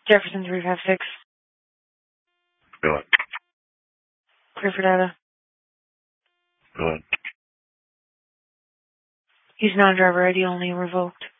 Jefferson 356. Go ahead. Clear for data. Go ahead. Use non-driver ID only revoked.